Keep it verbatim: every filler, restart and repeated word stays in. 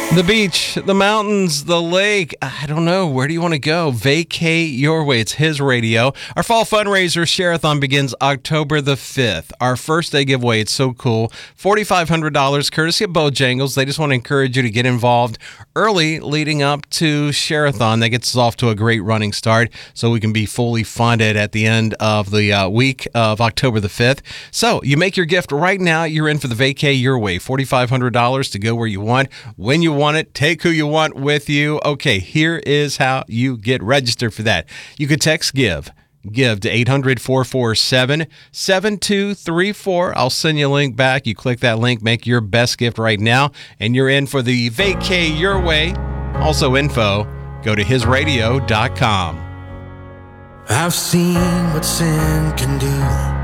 The beach, the mountains, the lake. I don't know. Where do you want to go? Vacay your way. It's His Radio. Our fall fundraiser share-a-thon begins October the fifth. Our first day giveaway. It's so cool. four thousand five hundred dollars courtesy of Bojangles. They just want to encourage you to get involved early leading up to share-a-thon. That gets us off to a great running start so we can be fully funded at the end of the uh, week of October the fifth. So you make your gift right now. You're in for the Vacay your way. four thousand five hundred dollars to go where you want, when you want. want it, take who you want with you. Okay, here is how you get registered for that. You could text GIVE. GIVE to eight hundred, four four seven, seven two three four. I'll send you a link back. You click that link, make your best gift right now, and you're in for the Vacay your way. Also info, go to his radio dot com. I've seen what sin can do.